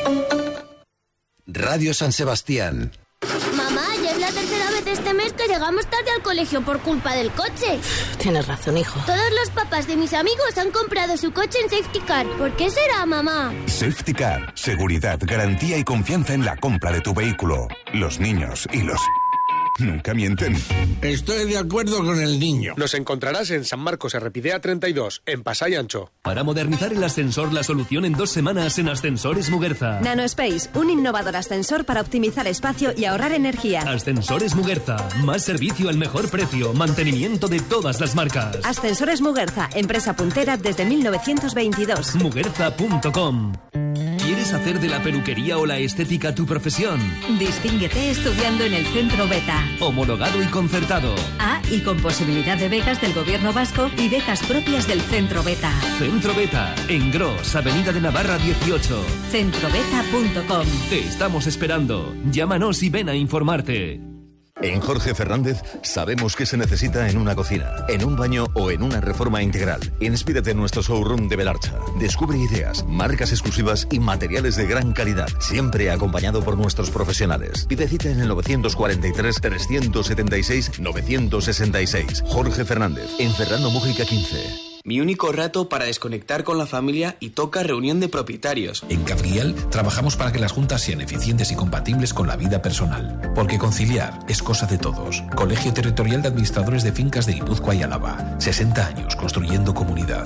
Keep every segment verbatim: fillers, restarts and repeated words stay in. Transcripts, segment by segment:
Radio San Sebastián. Mamá, ya es la tercera vez este mes que llegamos tarde al colegio por culpa del coche. Tienes razón, hijo. Todos los papás de mis amigos han comprado su coche en Safety Car. ¿Por qué será, mamá? Safety Car. Seguridad, garantía y confianza en la compra de tu vehículo. Los niños y los... nunca mienten. Estoy de acuerdo con el niño. Nos encontrarás en San Marcos Errepidea treinta y dos, en Pasay Ancho. Para modernizar el ascensor, la solución en dos semanas en Ascensores Muguerza. NanoSpace, un innovador ascensor para optimizar espacio y ahorrar energía. Ascensores Muguerza, más servicio al mejor precio, mantenimiento de todas las marcas. Ascensores Muguerza, empresa puntera desde mil novecientos veintidós. Muguerza punto com. ¿Quieres hacer de la peluquería o la estética tu profesión? Distínguete estudiando en el Centro Beta. Homologado y concertado. Ah, y con posibilidad de becas del Gobierno vasco y becas propias del Centro Beta. Centro Beta, en Gros, Avenida de Navarra dieciocho. centrobeta punto com. Te estamos esperando. Llámanos y ven a informarte. En Jorge Fernández sabemos qué se necesita en una cocina, en un baño o en una reforma integral. Inspírate en nuestro showroom de Belarcha. Descubre ideas, marcas exclusivas y materiales de gran calidad, siempre acompañado por nuestros profesionales. Pide cita en el novecientos cuarenta y tres, trescientos setenta y seis, novecientos sesenta y seis. Jorge Fernández, en Fernando Mújica quince. Mi único rato para desconectar con la familia y toca reunión de propietarios. En Cabriel trabajamos para que las juntas sean eficientes y compatibles con la vida personal. Porque conciliar es cosa de todos. Colegio Territorial de Administradores de Fincas de Guipúzcoa y Álava. sesenta años construyendo comunidad.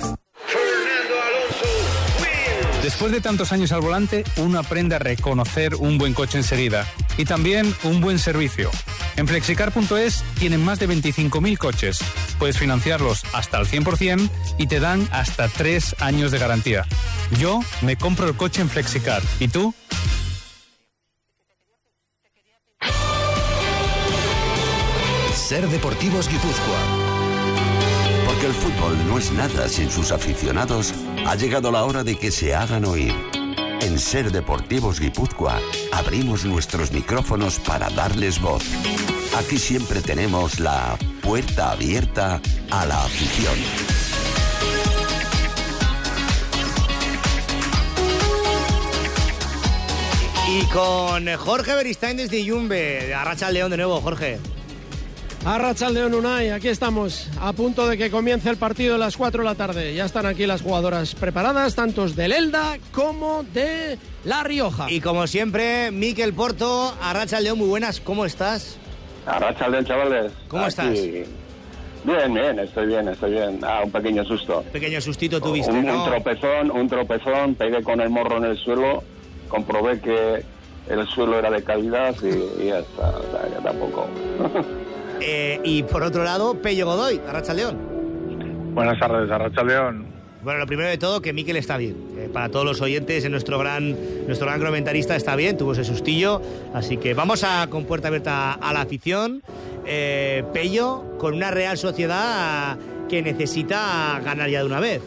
Después de tantos años al volante, uno aprende a reconocer un buen coche enseguida. Y también un buen servicio. En flexicar punto es tienen más de veinticinco mil coches. Puedes financiarlos hasta el cien por ciento y te dan hasta tres años de garantía. Yo me compro el coche en Flexicar. ¿Y tú? Ser Deportivos Guipúzcoa. Porque el fútbol no es nada sin sus aficionados, ha llegado la hora de que se hagan oír. En Ser Deportivos Guipúzcoa abrimos nuestros micrófonos para darles voz. Aquí siempre tenemos la puerta abierta a la afición. Y con Jorge Beristain desde Yumbe. Arratsaldeon de nuevo, Jorge. Arratsaldeon, Unai, aquí estamos, a punto de que comience el partido a las cuatro de la tarde. Ya están aquí las jugadoras preparadas, tantos del Elda como de La Rioja. Y como siempre, Mikel Porto. Arratsaldeon, muy buenas, ¿cómo estás? Arratsaldeon, chavales. ¿Cómo aquí. estás? Bien, bien, estoy bien, estoy bien. Ah, un pequeño susto. Pequeño sustito tuviste, un, ¿no? Un tropezón, un tropezón, pegué con el morro en el suelo, comprobé que el suelo era de calidad y, y ya está, o sea, que tampoco... Eh, y por otro lado, Pello Godoy, Arratsaldeon. Buenas tardes, Arratsaldeon. Bueno, lo primero de todo, que Mikel está bien. Eh, para todos los oyentes, nuestro gran nuestro gran comentarista está bien, tuvo ese sustillo. Así que vamos a con puerta abierta a la afición. Eh, Pello, con una Real Sociedad que necesita ganar ya de una vez.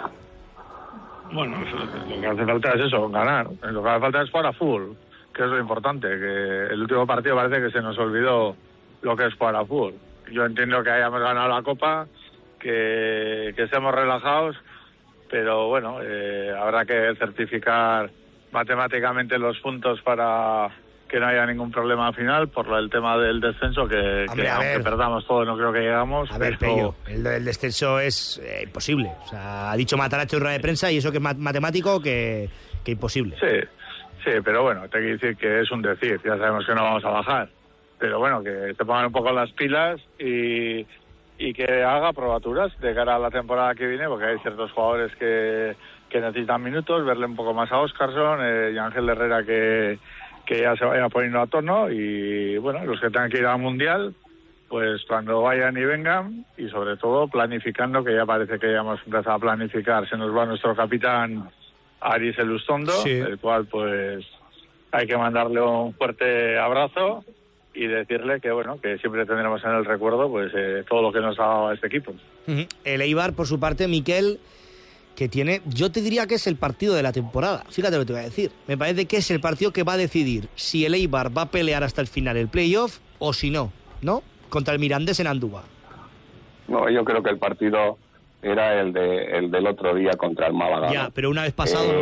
Bueno, lo que hace falta es eso, ganar. Lo que hace falta es jugar a fútbol, que es lo importante. Que el último partido parece que se nos olvidó lo que es jugar a fútbol. Yo entiendo que hayamos ganado la Copa, que, que estemos relajados, pero bueno, eh, habrá que certificar matemáticamente los puntos para que no haya ningún problema al final, por el tema del descenso, que, Hombre, que aunque ver. perdamos todo no creo que llegamos. A ver, pero... Pello, el, el descenso es eh, imposible. O sea, ha dicho Matarazzo en rueda de prensa y eso que es matemático, que, que imposible. Sí, sí, pero bueno, te quiero decir que es un decir, ya sabemos que no vamos a bajar. Pero bueno, que se pongan un poco las pilas y, y que haga probaturas de cara a la temporada que viene, porque hay ciertos jugadores que, que necesitan minutos, verle un poco más a Óscarson eh, y Ángel Herrera que, que ya se vaya poniendo a tono, y bueno, los que tengan que ir al Mundial, pues cuando vayan y vengan, y sobre todo planificando, que ya parece que ya hemos empezado a planificar. Se nos va nuestro capitán Aris Elustondo, sí. El cual pues hay que mandarle un fuerte abrazo y decirle que bueno, que siempre tendremos en el recuerdo pues eh, todo lo que nos ha dado a este equipo. Uh-huh. El Eibar, por su parte, Miquel, que tiene, yo te diría que es el partido de la temporada. Fíjate lo que te voy a decir. Me parece que es el partido que va a decidir si el Eibar va a pelear hasta el final el playoff o si no, ¿no? Contra el Mirandés en Andúba. No, yo creo que el partido era el de el del otro día contra el Málaga. Ya, ¿no? pero una vez pasado, eh, ¿no?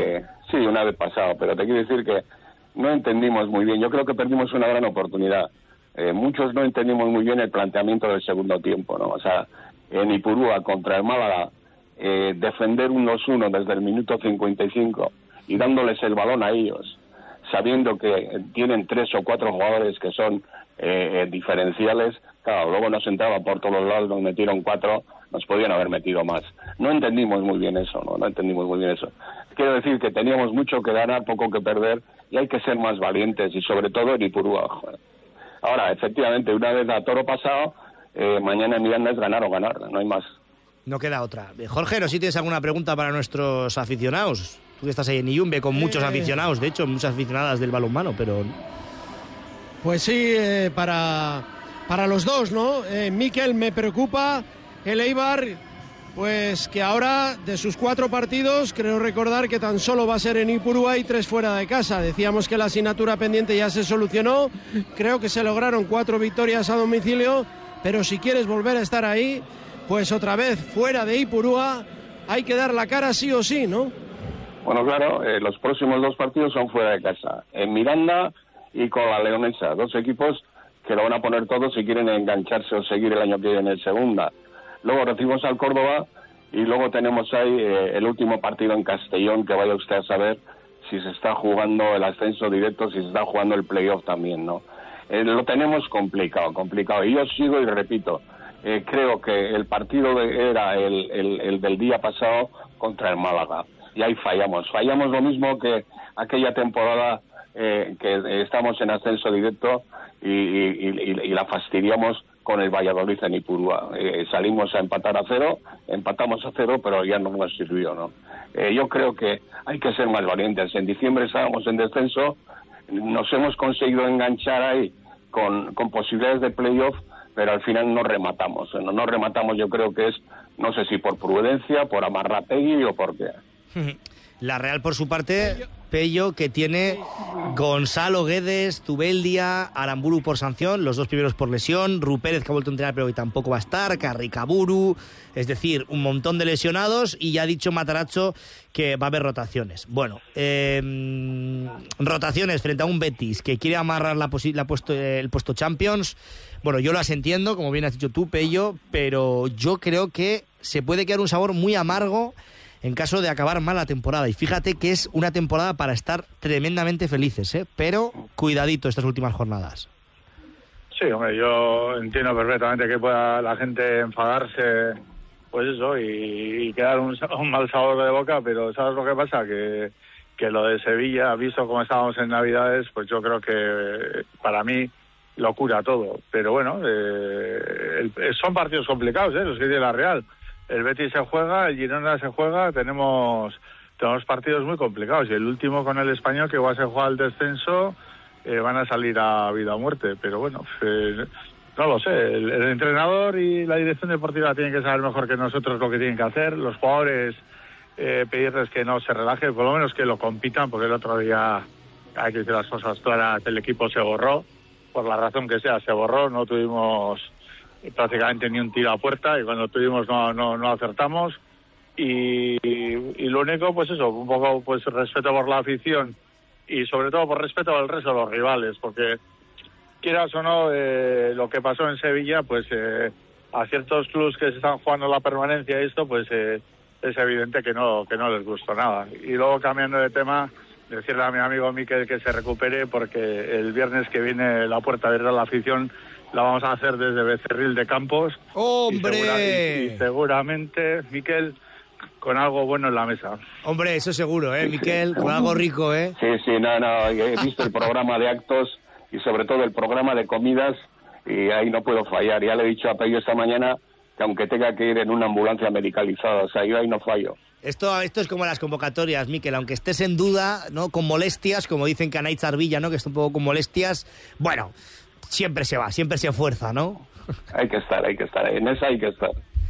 Sí, una vez pasado, pero te quiero decir que no entendimos muy bien. Yo creo que perdimos una gran oportunidad. Eh, muchos no entendimos muy bien el planteamiento del segundo tiempo, ¿no? O sea, en Ipurúa contra el Málaga, eh, defender un dos uno desde el minuto cincuenta y cinco y dándoles el balón a ellos, sabiendo que tienen tres o cuatro jugadores que son eh, eh, diferenciales. Claro, luego nos entraba por todos lados, nos metieron cuatro, nos podían haber metido más. No entendimos muy bien eso, ¿no? No entendimos muy bien eso. Quiero decir que teníamos mucho que ganar, poco que perder, y hay que ser más valientes, y sobre todo en Ipurúa. Ahora, efectivamente, una vez a toro pasado, eh, mañana en Miranda es ganar o ganar, no hay más. No queda otra. Jorge, ¿no si tienes alguna pregunta para nuestros aficionados? Tú que estás ahí en Iyumbe con muchos eh... aficionados, de hecho, muchas aficionadas del balonmano, pero... Pues sí, eh, para, para los dos, ¿no? Eh, Mikel, me preocupa el Eibar, pues que ahora de sus cuatro partidos, creo recordar que tan solo va a ser en Ipurúa y tres fuera de casa. Decíamos que la asignatura pendiente ya se solucionó, creo que se lograron cuatro victorias a domicilio, pero si quieres volver a estar ahí, pues otra vez fuera de Ipurúa, hay que dar la cara sí o sí, ¿no? Bueno, claro, eh, los próximos dos partidos son fuera de casa, en Miranda y con la Leonesa, dos equipos que lo van a poner todos si quieren engancharse o seguir el año que viene en segunda. Luego recibimos al Córdoba y luego tenemos ahí eh, el último partido en Castellón, que vaya usted a saber si se está jugando el ascenso directo, si se está jugando el playoff también, ¿no? Eh, lo tenemos complicado, complicado. Y yo sigo y repito, eh, creo que el partido de, era el, el, el del día pasado contra el Málaga. Y ahí fallamos. Fallamos lo mismo que aquella temporada eh, que estamos en ascenso directo y, y, y, y la fastidiamos con el Valladolid en Ipurúa. Eh, salimos a empatar a cero, empatamos a cero, pero ya no nos sirvió, ¿no? Eh, yo creo que hay que ser más valientes. En diciembre estábamos en descenso, nos hemos conseguido enganchar ahí con, con posibilidades de playoff, pero al final no rematamos. No, no rematamos, yo creo que es, no sé si por prudencia, por amarrategui o por qué. La Real, por su parte, Pello, que tiene Gonzalo Guedes, Zubeldia, Aramburu por sanción, los dos primeros por lesión, Rupérez, que ha vuelto a entrenar pero que tampoco va a estar, Carricaburu, es decir, un montón de lesionados, y ya ha dicho Matarazzo que va a haber rotaciones. Bueno, eh, rotaciones frente a un Betis que quiere amarrar la posi- la puesto, eh, el puesto Champions. Bueno, yo las entiendo, como bien has dicho tú, Pello, pero yo creo que se puede quedar un sabor muy amargo en caso de acabar mal la temporada. Y fíjate que es una temporada para estar tremendamente felices, ¿eh? Pero cuidadito estas últimas jornadas. Sí, hombre, yo entiendo perfectamente que pueda la gente enfadarse, pues eso, y, y quedar un, un mal sabor de boca, pero ¿sabes lo que pasa? Que, que lo de Sevilla, visto cómo estábamos en Navidades, pues yo creo que para mí lo cura todo. Pero bueno, eh, el, son partidos complicados, ¿eh? Los que tiene la Real. El Betis se juega, el Girona se juega, tenemos tenemos partidos muy complicados. Y el último con el Español, que igual se juega al descenso, eh, van a salir a vida o muerte. Pero bueno, eh, no lo sé. El, el entrenador y la dirección deportiva tienen que saber mejor que nosotros lo que tienen que hacer. Los jugadores, eh, pedirles que no se relajen, por lo menos que lo compitan, porque el otro día, hay que decir las cosas claras, el equipo se borró. Por la razón que sea, se borró. No tuvimos prácticamente ni un tiro a puerta, y cuando tuvimos no no, no acertamos, y, y lo único, pues eso, un poco pues respeto por la afición y sobre todo por respeto al resto de los rivales, porque quieras o no, eh, lo que pasó en Sevilla, pues eh, a ciertos clubes que se están jugando la permanencia y esto, pues eh, es evidente que no que no les gustó nada. Y luego, cambiando de tema, decirle a mi amigo Mikel que se recupere, porque el viernes que viene la puerta abierta a la afición la vamos a hacer desde Becerril de Campos. ¡Hombre! Y, segura, y, y seguramente, Mikel, con algo bueno en la mesa. Hombre, eso seguro, ¿eh, Mikel? Con algo rico, ¿eh? Sí, sí, no, no, he visto el programa de actos y sobre todo el programa de comidas, y ahí no puedo fallar. Ya le he dicho a Pello esta mañana que aunque tenga que ir en una ambulancia medicalizada, o sea, yo ahí no fallo. Esto, esto es como las convocatorias, Mikel, aunque estés en duda, ¿no? Con molestias, como dicen que Anaitz Arvilla, ¿no? Que está un poco con molestias, bueno, siempre se va, siempre se fuerza, ¿no? Hay que estar, hay que estar, en esa hay que estar.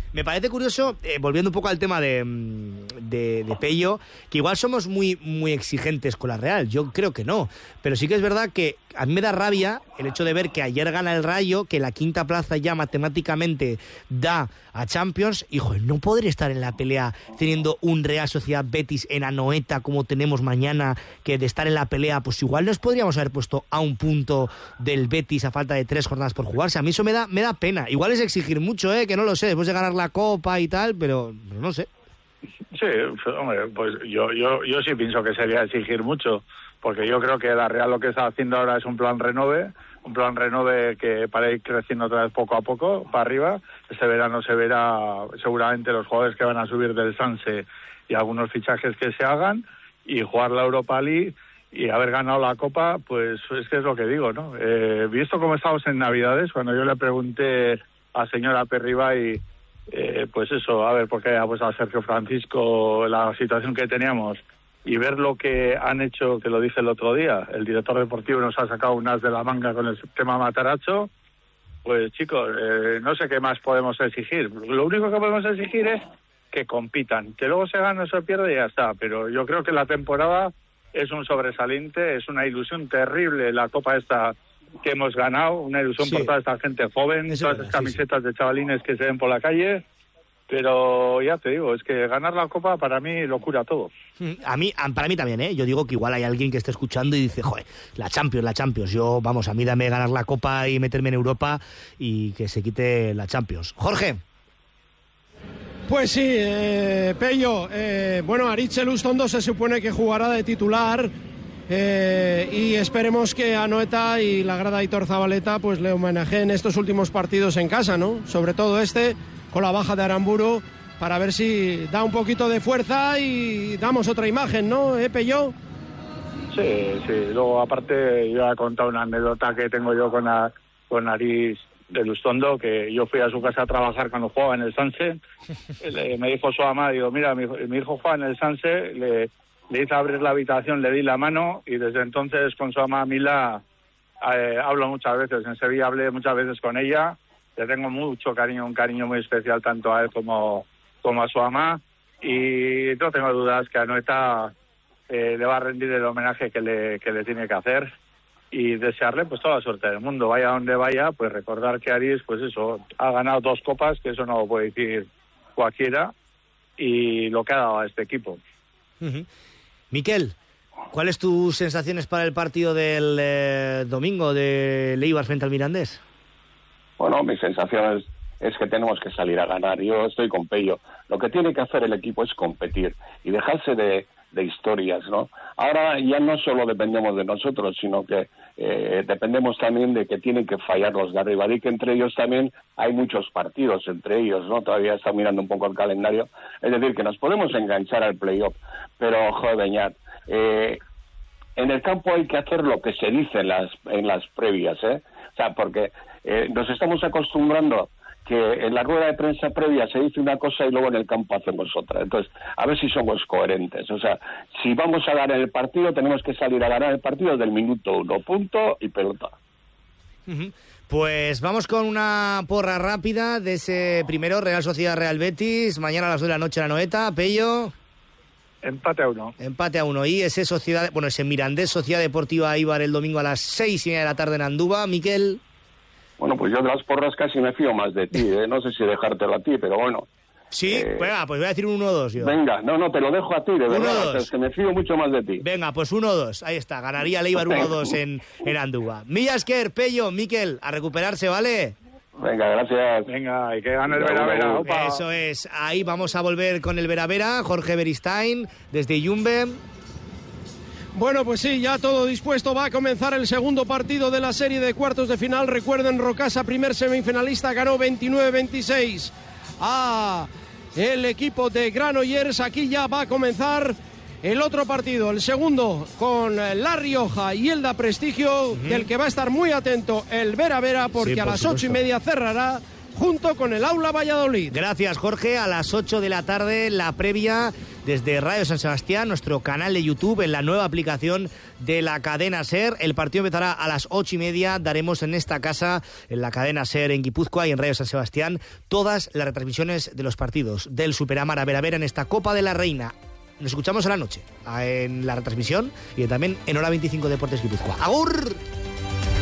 Me parece curioso, eh, volviendo un poco al tema de, de, de Pello, que igual somos muy, muy exigentes con la Real. Yo creo que no. Pero sí que es verdad que a mí me da rabia el hecho de ver que ayer gana el Rayo, que la quinta plaza ya matemáticamente da a Champions. Y, joder, no poder estar en la pelea teniendo un Real Sociedad Betis en Anoeta como tenemos mañana, que de estar en la pelea, pues igual nos podríamos haber puesto a un punto del Betis a falta de tres jornadas por jugarse. A mí eso me da, me da pena. Igual es exigir mucho, ¿eh? Que no lo sé, después de ganar la Copa y tal, pero no sé. Sí, hombre, pues yo, yo, yo sí pienso que sería exigir mucho, porque yo creo que la Real lo que está haciendo ahora es un plan renove, un plan renove que para ir creciendo otra vez poco a poco, para arriba. Este verano se verá seguramente los jugadores que van a subir del Sanse y algunos fichajes que se hagan, y jugar la Europa League y haber ganado la Copa, pues es que es lo que digo, ¿no? Eh, visto cómo estamos en Navidades, cuando yo le pregunté a señora Perribay, eh, pues eso, a ver, por qué ha puesto a Sergio Francisco la situación que teníamos, y ver lo que han hecho, que lo dije el otro día, el director deportivo nos ha sacado un as de la manga con el tema Matarazzo, pues chicos, eh, no sé qué más podemos exigir. Lo único que podemos exigir es que compitan, que luego se gana o se pierde y ya está, pero yo creo que la temporada es un sobresaliente, es una ilusión terrible la Copa esta que hemos ganado, una ilusión sí. por toda esta gente joven, Eso todas esas camisetas sí, sí. de chavalines que se ven por la calle, pero ya te digo, es que ganar la Copa para mí lo cura todo. A mí, para mí también, ¿eh? Yo digo que igual hay alguien que esté escuchando y dice, joder, la Champions, la Champions, yo, vamos, a mí dame ganar la Copa y meterme en Europa y que se quite la Champions. Jorge. Pues sí, eh, Pello, eh, bueno, Aritz Elustondo se supone que jugará de titular, eh, y esperemos que Anoeta y la grada Aitor Zabaleta pues le homenajeen estos últimos partidos en casa, ¿no? Sobre todo este, con la baja de Aramburu, para ver si da un poquito de fuerza y damos otra imagen, ¿no, eh, Pello? Sí, sí, luego aparte yo he contado una anécdota que tengo yo con, a, con Aritz de Lustondo, que yo fui a su casa a trabajar cuando jugaba en el Sanse. Le, me dijo su ama, digo, mira, mi, mi hijo juega en el Sanse, le, le hice abrir la habitación, le di la mano, y desde entonces con su ama Mila eh, hablo muchas veces. En Sevilla hablé muchas veces con ella, le tengo mucho cariño, un cariño muy especial tanto a él como, como a su ama, y no tengo dudas que a Anoeta eh, le va a rendir el homenaje que le, que le tiene que hacer, y desearle pues toda la suerte del mundo, vaya donde vaya. Pues recordar que Aritz, pues eso, ha ganado dos copas, que eso no lo puede decir cualquiera, y lo que ha dado a este equipo. Uh-huh. Miquel, ¿cuáles tus sensaciones para el partido del eh, domingo de Eibar frente al Mirandés? Bueno, mis sensaciones es que tenemos que salir a ganar. Yo estoy con Pello. Lo que tiene que hacer el equipo es competir y dejarse de de historias, ¿no? Ahora ya no solo dependemos de nosotros, sino que eh, dependemos también de que tienen que fallar los de arriba, y que entre ellos también hay muchos partidos entre ellos, ¿no? Todavía está mirando un poco el calendario, es decir, que nos podemos enganchar al playoff, pero, joder, Beñat, eh, en el campo hay que hacer lo que se dice en las, en las previas, ¿eh? O sea, porque eh, nos estamos acostumbrando que en la rueda de prensa previa se dice una cosa y luego en el campo hacemos otra. Entonces, a ver si somos coherentes. O sea, si vamos a ganar el partido, tenemos que salir a ganar el partido del minuto uno, punto y pelota. Uh-huh. Pues vamos con una porra rápida de ese primero, Real Sociedad Real Betis, mañana a las dos de la noche en la Anoeta. Pello. Empate a uno. Empate a uno. Y ese Sociedad, bueno, ese Mirandés Sociedad Deportiva Eibar el domingo a las seis y media de la tarde en Andúba. Miquel. Bueno, pues yo de las porras casi me fío más de ti, ¿eh? No sé si dejártelo a ti, pero bueno. Sí, eh... venga, pues voy a decir un uno dos yo. Venga, no, no, te lo dejo a ti, de verdad, es que me fío mucho más de ti. Venga, pues uno dos, ahí está, ganaría el Eibar uno dos en, en Andúba. Millasker, Pello, Miquel, a recuperarse, ¿vale? Venga, gracias. Venga, y que gane el Vera Vera. Opa. Eso es, ahí vamos a volver con el Vera Vera, Jorge Beristain, desde Yumbe. Bueno, pues sí, ya todo dispuesto. Va a comenzar el segundo partido de la serie de cuartos de final. Recuerden, Rocasa, primer semifinalista, ganó veintinueve veintiséis a el equipo de Granollers. Aquí ya va a comenzar el otro partido, el segundo, con La Rioja y Elda Prestigio, uh-huh. del que va a estar muy atento el Vera Vera, porque sí, a las supuesto. ocho y media cerrará junto con el Aula Valladolid. Gracias, Jorge. A las ocho de la tarde, la previa desde Radio San Sebastián, nuestro canal de YouTube, en la nueva aplicación de la cadena SER. El partido empezará a las ocho y media. Daremos en esta casa, en la cadena SER, en Guipúzcoa y en Radio San Sebastián, todas las retransmisiones de los partidos del Superamara Vera Vera en esta Copa de la Reina. Nos escuchamos a la noche en la retransmisión y también en Hora veinticinco Deportes Guipúzcoa. ¡Agur!